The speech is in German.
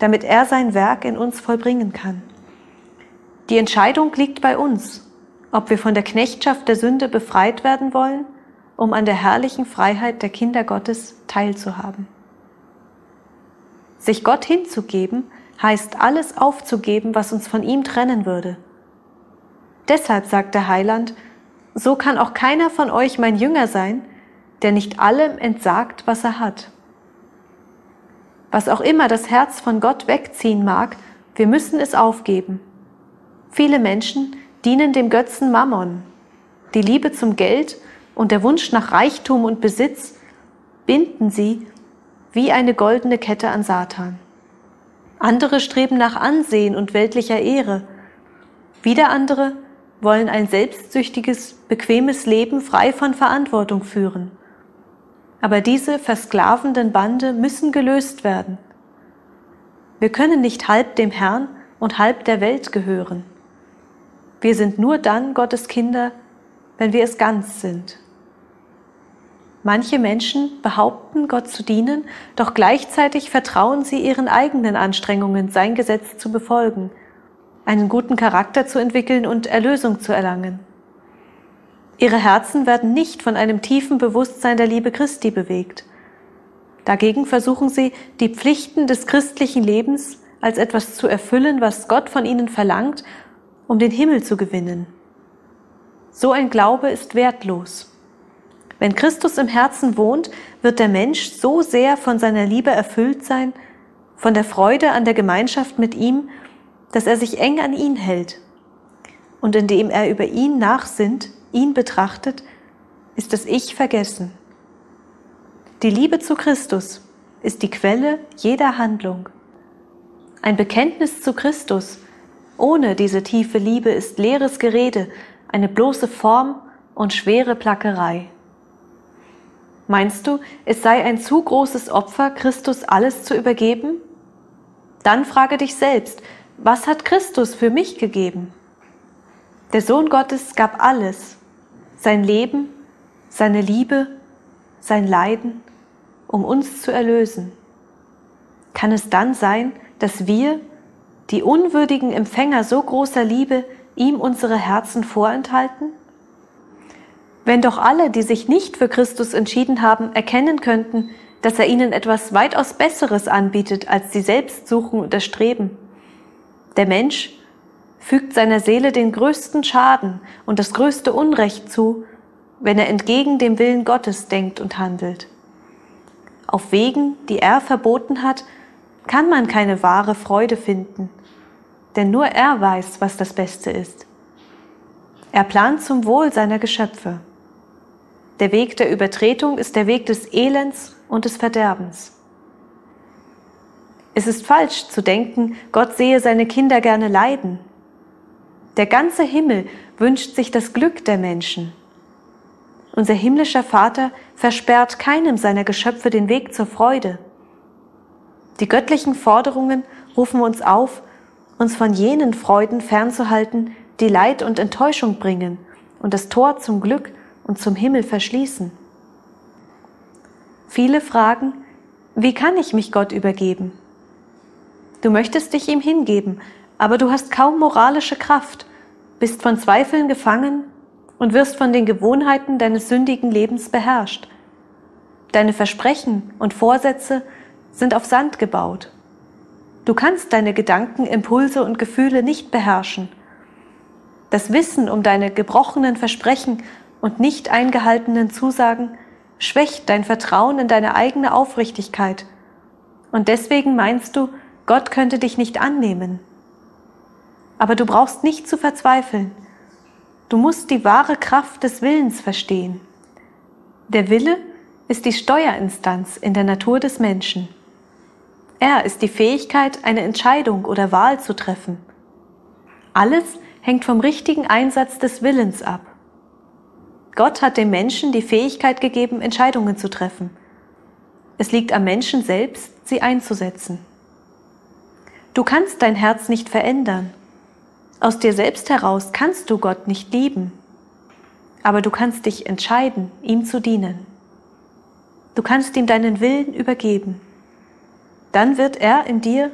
damit er sein Werk in uns vollbringen kann. Die Entscheidung liegt bei uns, ob wir von der Knechtschaft der Sünde befreit werden wollen, um an der herrlichen Freiheit der Kinder Gottes teilzuhaben. Sich Gott hinzugeben, heißt alles aufzugeben, was uns von ihm trennen würde. Deshalb sagt der Heiland, so kann auch keiner von euch mein Jünger sein, der nicht allem entsagt, was er hat. Was auch immer das Herz von Gott wegziehen mag, wir müssen es aufgeben. Viele Menschen dienen dem Götzen Mammon. Die Liebe zum Geld und der Wunsch nach Reichtum und Besitz binden sie wie eine goldene Kette an Satan. Andere streben nach Ansehen und weltlicher Ehre. Wieder andere wollen ein selbstsüchtiges, bequemes Leben frei von Verantwortung führen. Aber diese versklavenden Bande müssen gelöst werden. Wir können nicht halb dem Herrn und halb der Welt gehören. Wir sind nur dann Gottes Kinder, wenn wir es ganz sind. Manche Menschen behaupten, Gott zu dienen, doch gleichzeitig vertrauen sie ihren eigenen Anstrengungen, sein Gesetz zu befolgen, einen guten Charakter zu entwickeln und Erlösung zu erlangen. Ihre Herzen werden nicht von einem tiefen Bewusstsein der Liebe Christi bewegt. Dagegen versuchen sie, die Pflichten des christlichen Lebens als etwas zu erfüllen, was Gott von ihnen verlangt, um den Himmel zu gewinnen. So ein Glaube ist wertlos. Wenn Christus im Herzen wohnt, wird der Mensch so sehr von seiner Liebe erfüllt sein, von der Freude an der Gemeinschaft mit ihm, dass er sich eng an ihn hält. Und indem er über ihn nachsinnt, ihn betrachtet, ist das Ich vergessen. Die Liebe zu Christus ist die Quelle jeder Handlung. Ein Bekenntnis zu Christus ohne diese tiefe Liebe ist leeres Gerede, eine bloße Form und schwere Plackerei. Meinst du, es sei ein zu großes Opfer, Christus alles zu übergeben? Dann frage dich selbst, was hat Christus für mich gegeben? Der Sohn Gottes gab alles, sein Leben, seine Liebe, sein Leiden, um uns zu erlösen. Kann es dann sein, dass wir, die unwürdigen Empfänger so großer Liebe, ihm unsere Herzen vorenthalten? Wenn doch alle, die sich nicht für Christus entschieden haben, erkennen könnten, dass er ihnen etwas weitaus Besseres anbietet, als sie selbst suchen und erstreben. Der Mensch fügt seiner Seele den größten Schaden und das größte Unrecht zu, wenn er entgegen dem Willen Gottes denkt und handelt. Auf Wegen, die er verboten hat, kann man keine wahre Freude finden, denn nur er weiß, was das Beste ist. Er plant zum Wohl seiner Geschöpfe. Der Weg der Übertretung ist der Weg des Elends und des Verderbens. Es ist falsch zu denken, Gott sehe seine Kinder gerne leiden. Der ganze Himmel wünscht sich das Glück der Menschen. Unser himmlischer Vater versperrt keinem seiner Geschöpfe den Weg zur Freude. Die göttlichen Forderungen rufen uns auf, uns von jenen Freuden fernzuhalten, die Leid und Enttäuschung bringen und das Tor zum Glück und zum Himmel verschließen. Viele fragen, wie kann ich mich Gott übergeben? Du möchtest dich ihm hingeben, aber du hast kaum moralische Kraft, bist von Zweifeln gefangen und wirst von den Gewohnheiten deines sündigen Lebens beherrscht. Deine Versprechen und Vorsätze sind auf Sand gebaut. Du kannst deine Gedanken, Impulse und Gefühle nicht beherrschen. Das Wissen um deine gebrochenen Versprechen und nicht eingehaltenen Zusagen schwächt dein Vertrauen in deine eigene Aufrichtigkeit. Und deswegen meinst du, Gott könnte dich nicht annehmen. Aber du brauchst nicht zu verzweifeln. Du musst die wahre Kraft des Willens verstehen. Der Wille ist die Steuerinstanz in der Natur des Menschen. Er ist die Fähigkeit, eine Entscheidung oder Wahl zu treffen. Alles hängt vom richtigen Einsatz des Willens ab. Gott hat dem Menschen die Fähigkeit gegeben, Entscheidungen zu treffen. Es liegt am Menschen selbst, sie einzusetzen. Du kannst dein Herz nicht verändern. Aus dir selbst heraus kannst du Gott nicht lieben. Aber du kannst dich entscheiden, ihm zu dienen. Du kannst ihm deinen Willen übergeben. Dann wird er in dir